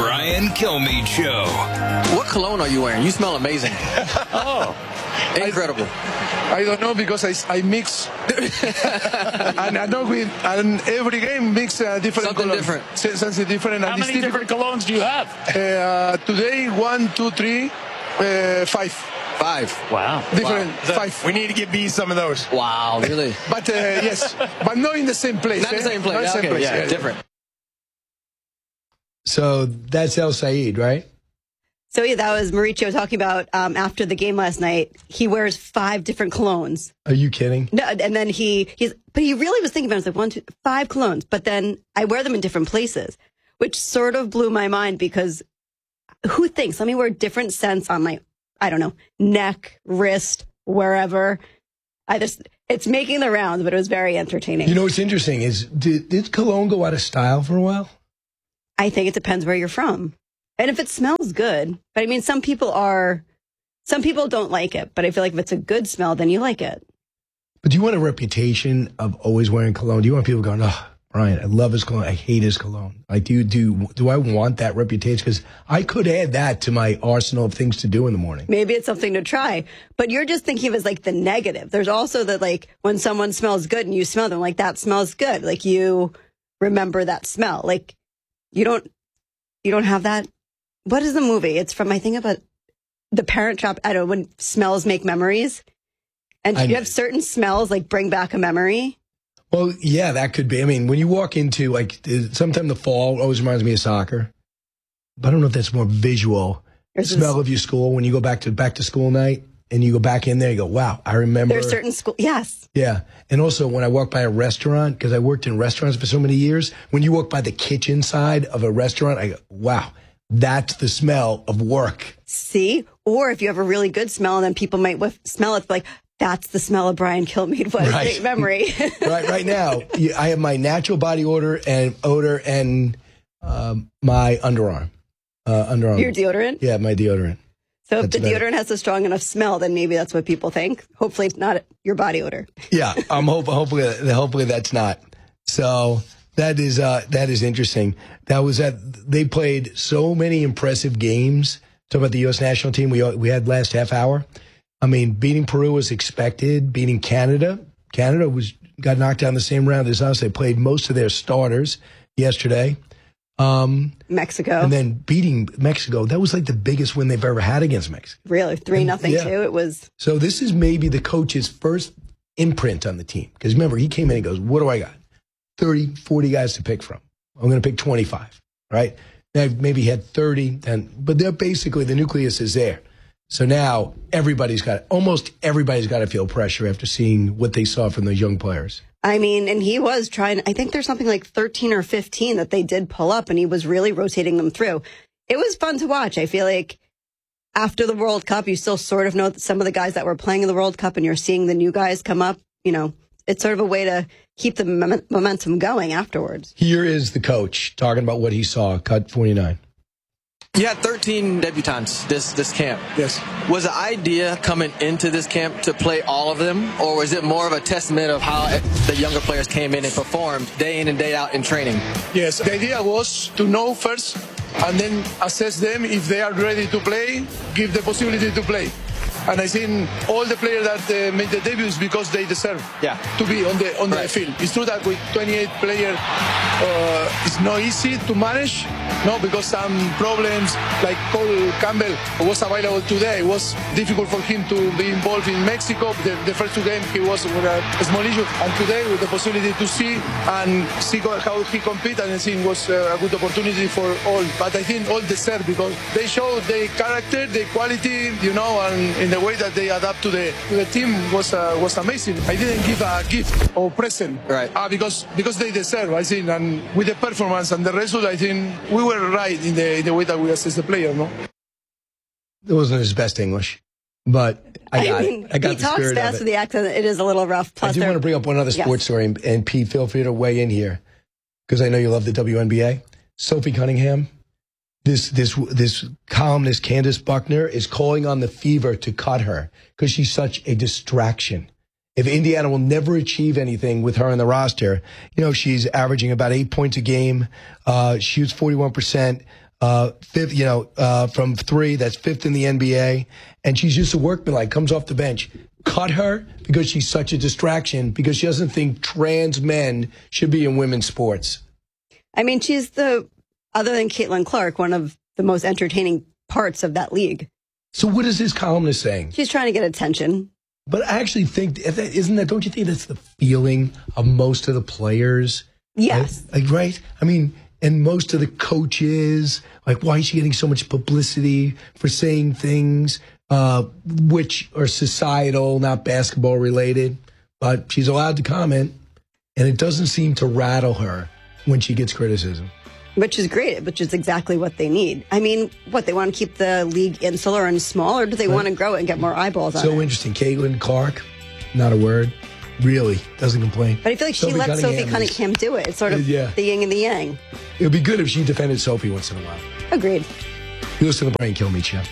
Brian Kilmeade Show. What cologne are you wearing? You smell amazing. Oh. Incredible. I don't know because I mix. And I know and every game mix different Something cologne. different. Something different. How many different colognes do you have? Today, 1, 2, 3, 5. 5. Wow. Different. Wow. 5. We need to get B some of those. Wow, really? But yes, but not in the same place. Not the same place. Not the same Okay, place. yeah, different. So that's El Sayed, right? So yeah, that was Mauricio talking about after the game last night. He wears 5 different colognes. Are you kidding? No, and then but he really was thinking about it. It was like 1, 2, 5 colognes. But then I wear them in different places, which sort of blew my mind because who thinks? Let me wear different scents on my, I don't know, neck, wrist, wherever. It's making the rounds, but it was very entertaining. You know what's interesting is did cologne go out of style for a while? I think it depends where you're from. And if it smells good, but I mean, some people don't like it, but I feel like if it's a good smell, then you like it. But do you want a reputation of always wearing cologne? Do you want people going, oh, Brian, I love his cologne. I hate his cologne. Like, do I want that reputation? Because I could add that to my arsenal of things to do in the morning. Maybe it's something to try, but you're just thinking of it as like the negative. There's also that like when someone smells good and you smell them, like that smells good. Like you remember that smell. Like you don't have that. What is the movie? It's from, I think, about the Parent Trap. I don't know, when smells make memories. And you have certain smells like bring back a memory. Well, yeah, that could be. I mean, when you walk into, like, sometime the fall always reminds me of soccer. But I don't know if that's more visual. Smell of your school when you go back to school night and you go back in there, you go, wow, I remember. There's certain school, yes. Yeah. And also when I walk by a restaurant, because I worked in restaurants for so many years, when you walk by the kitchen side of a restaurant, I go, wow, that's the smell of work. See? Or if you have a really good smell and then people might smell it, like, that's the smell of Brian Kilmeade. What a great memory. Right now, I have my natural body odor and my underarm. Your deodorant? Yeah, my deodorant. So if the deodorant has a strong enough smell, then maybe that's what people think. Hopefully it's not your body odor. Yeah, I'm hopefully that's not. So that is interesting. They played so many impressive games. Talk about the U.S. national team we had last half hour. I mean, beating Peru was expected. Beating Canada. Canada got knocked down the same round as us. They played most of their starters yesterday. Mexico. And then beating Mexico. That was like the biggest win they've ever had against Mexico. Really? 3-0 too? It was. So this is maybe the coach's first imprint on the team. Because remember, he came in and goes, what do I got? 30, 40 guys to pick from. I'm going to pick 25, right? Now, maybe he had 30, but they're basically, the nucleus is there. So now almost everybody's got to feel pressure after seeing what they saw from those young players. I mean, and he was trying, I think there's something like 13 or 15 that they did pull up, and he was really rotating them through. It was fun to watch. I feel like after the World Cup, you still sort of know some of the guys that were playing in the World Cup, and you're seeing the new guys come up. You know, it's sort of a way to keep the momentum going afterwards. Here is the coach talking about what he saw, cut 49. You had 13 debutants this camp. Yes. Was the idea coming into this camp to play all of them, or was it more of a testament of how the younger players came in and performed day in and day out in training? Yes. The idea was to know first and then assess them if they are ready to play, give the possibility to play. And I think all the players that made the debuts because they deserve to be on the field. It's true that with 28 players, it's not easy to manage. No, because some problems like Cole Campbell was available today. It was difficult for him to be involved in Mexico. The first 2 games he was with a small issue, and today with the possibility to see how he compete, and I think was a good opportunity for all. But I think all deserve because they showed their character, their quality, and in the way that they adapt to the team was amazing. I didn't give a gift or present, right? Because they deserve, I think, and with the performance and the result, I think we were right in the way that we assess the player. No, it wasn't his best English, but I got he the talks spirit fast of with the accent. It is a little rough. Plus I do want to bring up one other sports story, and Pete, feel free to weigh in here because I know you love the WNBA. Sophie Cunningham. This columnist, Candace Buckner, is calling on the Fever to cut her because she's such a distraction. If Indiana will never achieve anything with her on the roster, she's averaging about 8 points a game, shoots 41%, fifth, from three. That's fifth in the NBA. And she's just a workmanlike, comes off the bench. Cut her because she's such a distraction, because she doesn't think trans men should be in women's sports. I mean, she's other than Caitlin Clark, one of the most entertaining parts of that league. So what is this columnist saying? She's trying to get attention. But I actually think, don't you think that's the feeling of most of the players? Yes. Right? I mean, and most of the coaches, like, why is she getting so much publicity for saying things which are societal, not basketball related? But she's allowed to comment, and it doesn't seem to rattle her when she gets criticism. Which is great, which is exactly what they need. I mean, they want to keep the league insular and small, or do they want to grow it and get more eyeballs on it? So interesting. Caitlin Clark, not a word. Really, doesn't complain. But I feel like she let Sophie Cunningham do it. It's sort of the yin and the yang. It would be good if she defended Sophie once in a while. Agreed. You listen to the Brian Kilmeade Show.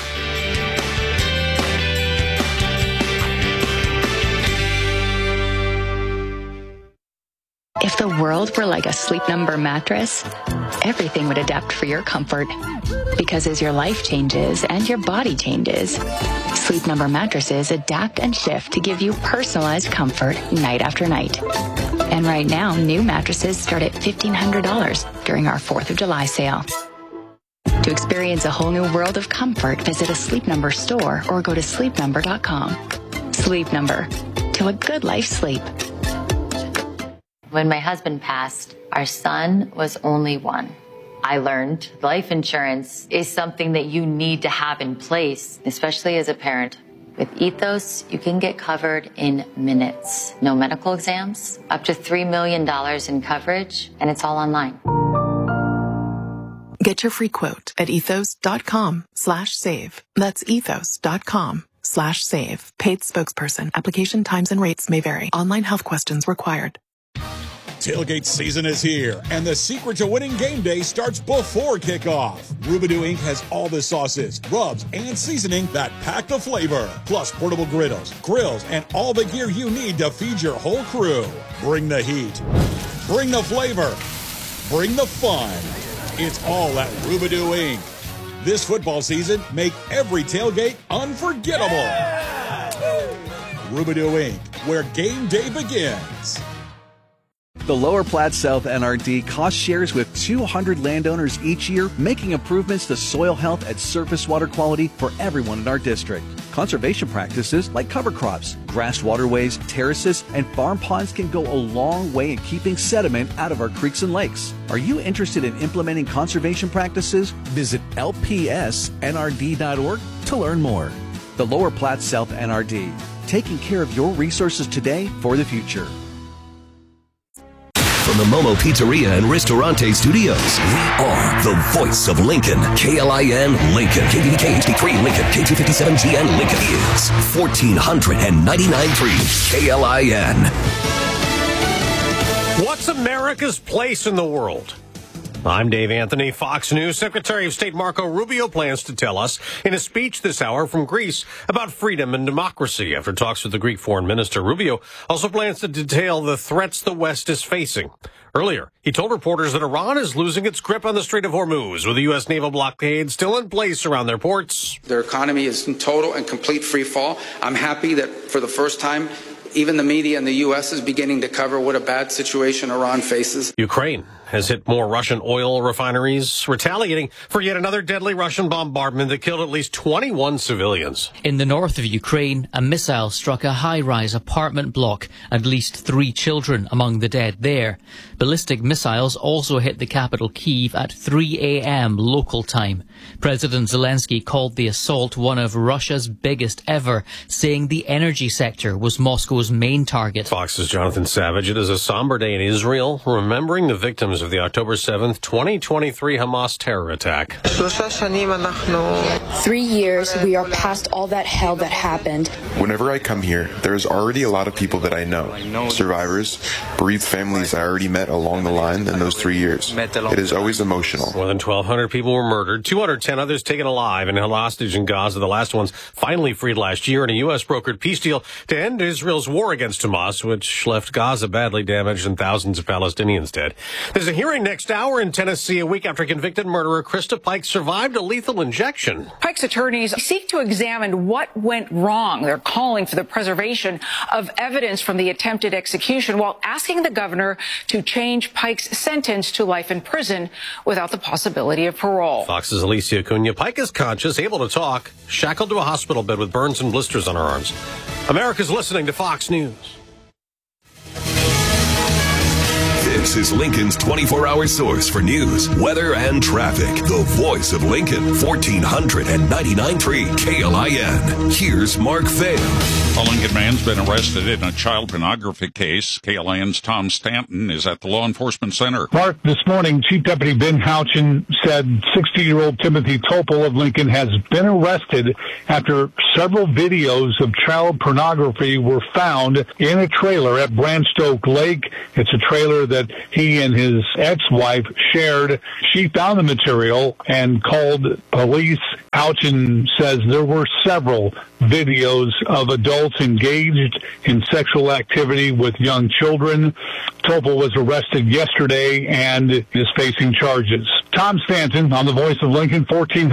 If the world were like a Sleep Number mattress, everything would adapt for your comfort. Because as your life changes and your body changes, Sleep Number mattresses adapt and shift to give you personalized comfort night after night. And right now, new mattresses start at $1,500 during our 4th of July sale. To experience a whole new world of comfort, visit a Sleep Number store or go to sleepnumber.com. Sleep Number. To a good life sleep. When my husband passed, our son was only 1. I learned life insurance is something that you need to have in place, especially as a parent. With Ethos, you can get covered in minutes. No medical exams, up to $3 million in coverage, and it's all online. Get your free quote at ethos.com/save. That's ethos.com/save. Paid spokesperson. Application times and rates may vary. Online health questions required. Tailgate season is here, and the secret to winning game day starts before kickoff. Rubidou Inc. has all the sauces, rubs, and seasoning that pack the flavor, plus portable griddles, grills, and all the gear you need to feed your whole crew. Bring the heat. Bring the flavor. Bring the fun. It's all at Rubidou Inc. This football season, make every tailgate unforgettable. Yeah! Rubidou Inc., where game day begins. The Lower Platte South NRD cost shares with 200 landowners each year, making improvements to soil health and surface water quality for everyone in our district. Conservation practices like cover crops, grass waterways, terraces, and farm ponds can go a long way in keeping sediment out of our creeks and lakes. Are you interested in implementing conservation practices? Visit lpsnrd.org to learn more. The Lower Platte South NRD, taking care of your resources today for the future. From the Momo Pizzeria and Ristorante Studios, we are the voice of Lincoln. KLIN Lincoln. KVDK HD3 Lincoln. K257GN Lincoln is 1499.3 KLIN. What's America's place in the world? I'm Dave Anthony. Fox News Secretary of State Marco Rubio plans to tell us in a speech this hour from Greece about freedom and democracy. After talks with the Greek foreign minister, Rubio also plans to detail the threats the West is facing. Earlier, he told reporters that Iran is losing its grip on the Strait of Hormuz, with the U.S. naval blockade still in place around their ports. Their economy is in total and complete free fall. I'm happy that for the first time, even the media in the U.S. is beginning to cover what a bad situation Iran faces. Ukraine has hit more Russian oil refineries, retaliating for yet another deadly Russian bombardment that killed at least 21 civilians. In the north of Ukraine, a missile struck a high-rise apartment block. At least 3 children among the dead there. Ballistic missiles also hit the capital Kyiv at 3 a.m. local time. President Zelensky called the assault one of Russia's biggest ever, saying the energy sector was Moscow's main target. Fox's Jonathan Savage. It is a somber day in Israel, remembering the victims of the October 7th, 2023 Hamas terror attack. 3 years, we are past all that hell that happened. Whenever I come here, there's already a lot of people that I know. Survivors, bereaved families I already met along the line in those 3 years. It is always emotional. More than 1,200 people were murdered, 210 others taken alive and held hostage in Gaza. The last ones finally freed last year in a U.S.-brokered peace deal to end Israel's war against Hamas, which left Gaza badly damaged and thousands of Palestinians dead. There's a a hearing next hour in Tennessee a week after convicted murderer Krista Pike survived a lethal injection. Pike's attorneys seek to examine what went wrong. They're calling for the preservation of evidence from the attempted execution while asking the governor to change Pike's sentence to life in prison without the possibility of parole. Fox's Alicia Cunha. Pike is conscious, able to talk, shackled to a hospital bed with burns and blisters on her arms. America's listening to Fox News. This is Lincoln's 24-hour source for news, weather, and traffic. The voice of Lincoln, 1499.3 KLIN. Here's Mark Vail. A Lincoln man's been arrested in a child pornography case. KLIN's Tom Stanton is at the Law Enforcement Center. Mark, this morning, Chief Deputy Ben Houchin said 16-year-old Timothy Topol of Lincoln has been arrested after several videos of child pornography were found in a trailer at Branstoke Lake. It's a trailer that he and his ex-wife shared. She found the material and called police. Houchin says there were several videos of adults engaged in sexual activity with young children. Topol was arrested yesterday and is facing charges. Tom Stanton on the voice of Lincoln,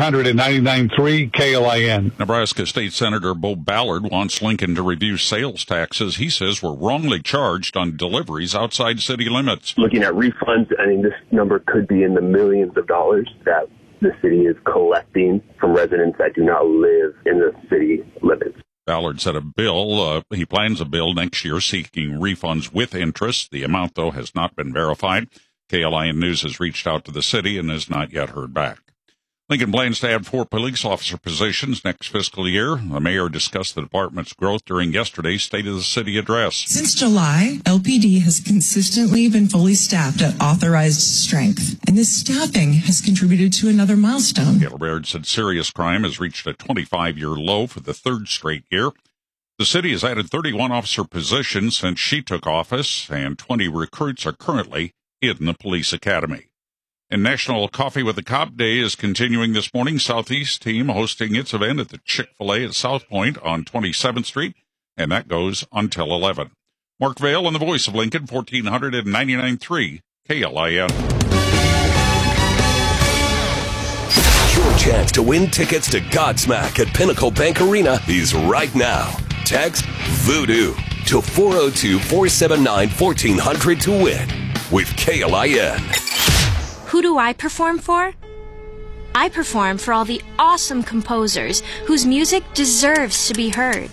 1499.3 KLIN. Nebraska State Senator Bo Ballard wants Lincoln to review sales taxes he says were wrongly charged on deliveries outside city limits. Looking at refunds, I mean, this number could be in the millions of dollars that the city is collecting from residents that do not live in the city limits. Ballard said he plans a bill next year seeking refunds with interest. The amount, though, has not been verified. KLIN News has reached out to the city and has not yet heard back. Lincoln plans to add 4 police officer positions next fiscal year. The mayor discussed the department's growth during yesterday's State of the City address. Since July, LPD has consistently been fully staffed at authorized strength, and this staffing has contributed to another milestone. Gail Baird said serious crime has reached a 25-year low for the third straight year. The city has added 31 officer positions since she took office, and 20 recruits are currently in the police academy. And National Coffee with a Cop Day is continuing this morning. Southeast team hosting its event at the Chick-fil-A at South Point on 27th Street, and that goes until 11. Mark Vail on the voice of Lincoln, 1499.3 KLIN. Your chance to win tickets to Godsmack at Pinnacle Bank Arena is right now. Text VOODOO to 402-479-1400 to win with KLIN. Who do I perform for? I perform for all the awesome composers whose music deserves to be heard.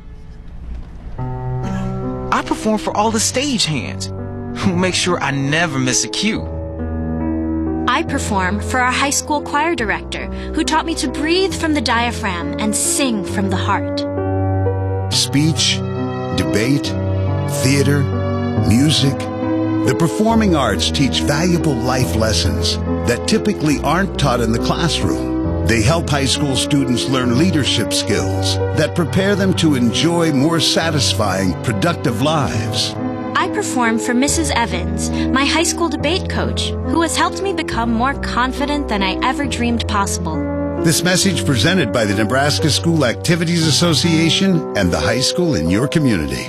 I perform for all the stagehands who make sure I never miss a cue. I perform for our high school choir director who taught me to breathe from the diaphragm and sing from the heart. Speech, debate, theater, music. The performing arts teach valuable life lessons that typically aren't taught in the classroom. They help high school students learn leadership skills that prepare them to enjoy more satisfying, productive lives. I perform for Mrs. Evans, my high school debate coach, who has helped me become more confident than I ever dreamed possible. This message presented by the Nebraska School Activities Association and the high school in your community.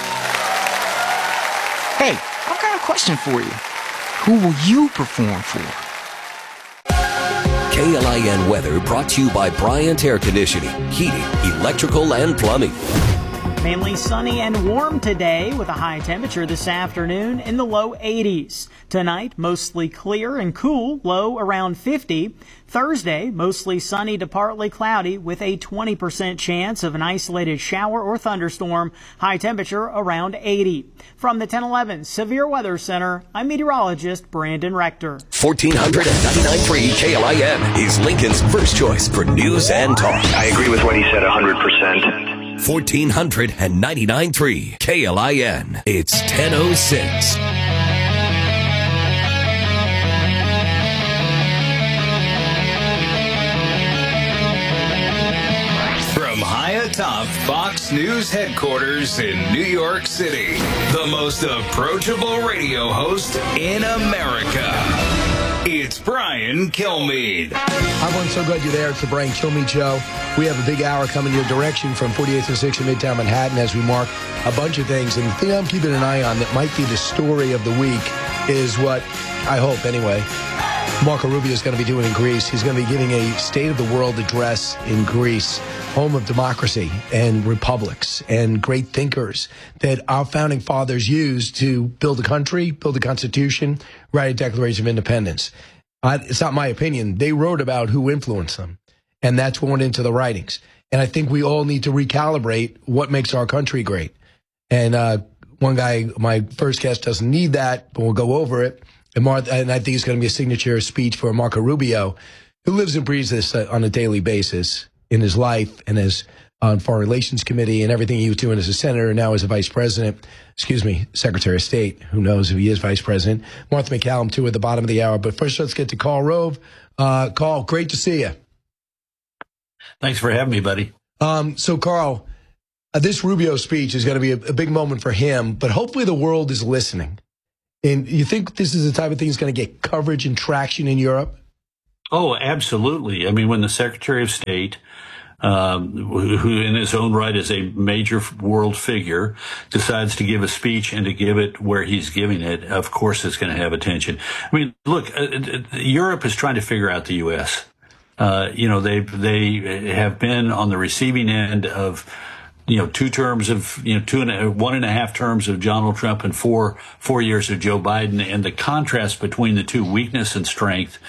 Hey, I've got a question for you. Who will you perform for? KLIN weather brought to you by Bryant Air Conditioning, Heating, Electrical, and Plumbing. Mainly sunny and warm today with a high temperature this afternoon in the low 80s. Tonight, mostly clear and cool, low around 50. Thursday, mostly sunny to partly cloudy with a 20% chance of an isolated shower or thunderstorm. High temperature around 80. From the 1011 Severe Weather Center, I'm meteorologist Brandon Rector. 1499.3 KLIN is Lincoln's first choice for news and talk. I agree with what he said 100%. 1499.3 KLIN. It's 10:06. From high atop Fox News headquarters in New York City, the most approachable radio host in America. It's Brian Kilmeade. Hi, everyone. So glad you're there. It's the Brian Kilmeade Show. We have a big hour coming your direction from 48th and 6th in Midtown Manhattan as we mark a bunch of things. And the thing I'm keeping an eye on that might be the story of the week is what I hope anyway, Marco Rubio is going to be doing in Greece. He's going to be giving a State of the World address in Greece, home of democracy and republics and great thinkers that our founding fathers used to build a country, build a constitution, write a Declaration of Independence. It's not my opinion. They wrote about who influenced them, and that's what went into the writings. And I think we all need to recalibrate what makes our country great. And one guy, my first guest, doesn't need that, but we'll go over it. And I think it's going to be a signature speech for Marco Rubio, who lives and breathes this on a daily basis in his life and as on Foreign Relations Committee and everything he was doing as a senator and now as a vice president, Secretary of State. Who knows if he is vice president. Martha MacCallum, too, at the bottom of the hour. But first, let's get to Karl Rove. Karl, great to see you. Thanks for having me, buddy. So, Karl, this Rubio speech is going to be a big moment for him, but hopefully the world is listening. And you think this is the type of thing that's going to get coverage and traction in Europe? Oh, absolutely. I mean, when the Secretary of State, who in his own right is a major world figure, decides to give a speech and to give it where he's giving it, of course it's going to have attention. I mean, look, Europe is trying to figure out the U.S. They have been on the receiving end of 2 terms of, 1.5 terms of Donald Trump and four years of Joe Biden, and the contrast between the two, weakness and strength.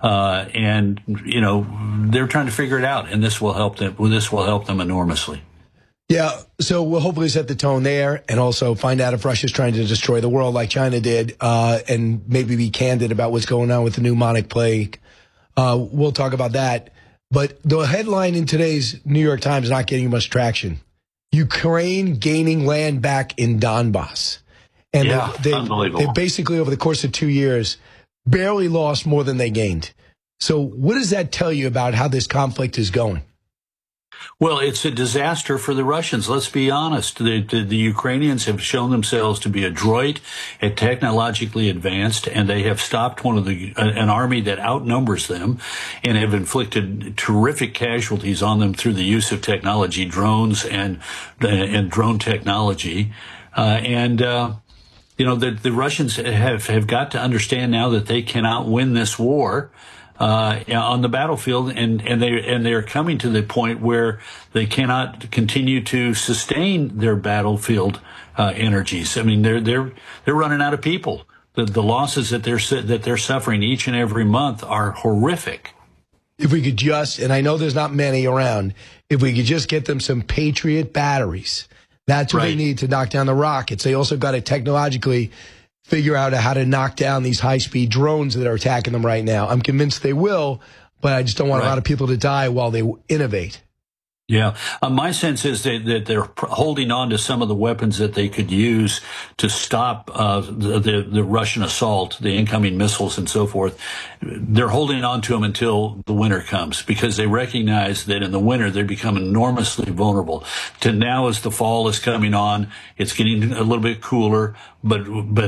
And they're trying to figure it out, and this will help them. This will help them enormously. Yeah. So we'll hopefully set the tone there and also find out if Russia's trying to destroy the world like China did, and maybe be candid about what's going on with the pneumonic plague. We'll talk about that. But the headline in today's New York Times is not getting much traction. Ukraine gaining land back in Donbass. And unbelievable. They basically, over the course of 2 years, barely lost more than they gained. So what does that tell you about how this conflict is going? Well, it's a disaster for the Russians. Let's be honest. The Ukrainians have shown themselves to be adroit and technologically advanced, and they have stopped an army that outnumbers them and have inflicted terrific casualties on them through the use of technology, drones and drone technology. The Russians have got to understand now that they cannot win this war on the battlefield, and they are coming to the point where they cannot continue to sustain their battlefield energies. I mean, they're running out of people. The losses that they're suffering each and every month are horrific. If we could just, and I know there's not many around, if we could just get them some Patriot batteries, that's what they need to knock down the rockets. They also got to technologically figure out how to knock down these high-speed drones that are attacking them right now. I'm convinced they will, but I just don't want a lot of people to die while they innovate. Yeah. My sense is that they're holding on to some of the weapons that they could use to stop the Russian assault, the incoming missiles and so forth. They're holding on to them until the winter comes, because they recognize that in the winter they become enormously vulnerable. To now, as the fall is coming on, it's getting a little bit cooler, but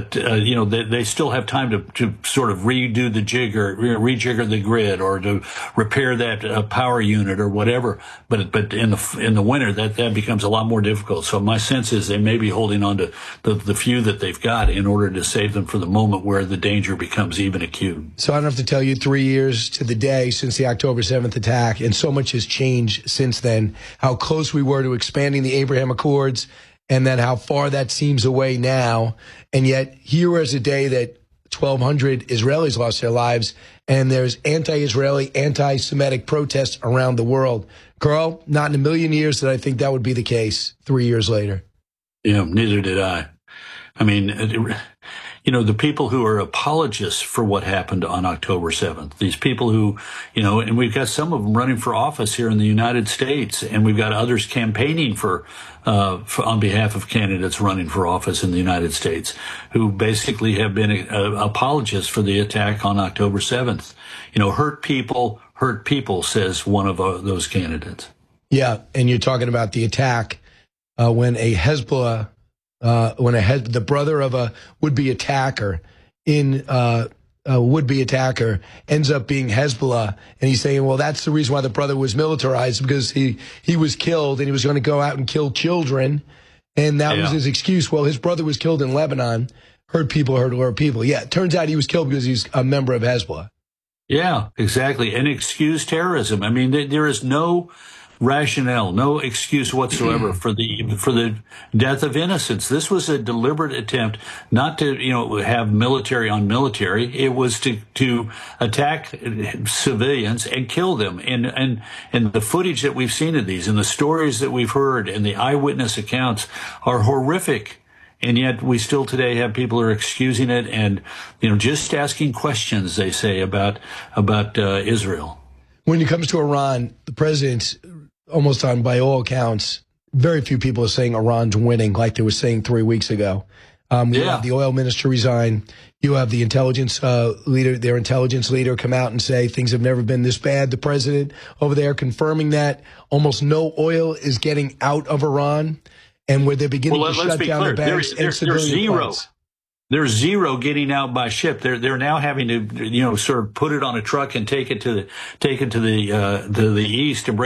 they still have time to sort of redo the rejigger the grid, or to repair that power unit or whatever. But in the winter, that becomes a lot more difficult. So my sense is they may be holding on to the few that they've got in order to save them for the moment where the danger becomes even acute. So I don't have to tell you 3 years to the day since the October 7th attack, and so much has changed since then, how close we were to expanding the Abraham Accords, and then how far that seems away now. And yet here is a day that 1,200 Israelis lost their lives, and there's anti-Israeli, anti-Semitic protests around the world. Karl, not in a million years did I think that would be the case 3 years later. Yeah, neither did I. I mean, the people who are apologists for what happened on October 7th, these people who, and we've got some of them running for office here in the United States, and we've got others campaigning for on behalf of candidates running for office in the United States, who basically have been apologists for the attack on October 7th. Hurt people, says one of those candidates. Yeah, and you're talking about the attack when a Hezbollah, the brother of a would-be attacker ends up being Hezbollah, and he's saying, well, that's the reason why the brother was militarized, because he was killed and he was going to go out and kill children, and that was his excuse. Well, his brother was killed in Lebanon, hurt people. Yeah, it turns out he was killed because he's a member of Hezbollah. Yeah, exactly. And excuse terrorism. I mean, there is no rationale, no excuse whatsoever for the death of innocents. This was a deliberate attempt not to, have military on military. It was to attack civilians and kill them. And the footage that we've seen of these and the stories that we've heard and the eyewitness accounts are horrific. And yet we still today have people who are excusing it and, just asking questions, they say, about Israel. When it comes to Iran, the president, almost on by all accounts, very few people are saying Iran's winning like they were saying 3 weeks ago. You have the oil minister resign. You have the intelligence leader, their intelligence leader, come out and say things have never been this bad. The president over there confirming that almost no oil is getting out of Iran. And where they're beginning to shut down the banks and civilian plants. There's zero getting out by ship. They're now having to, sort of put it on a truck and take it to the east and bring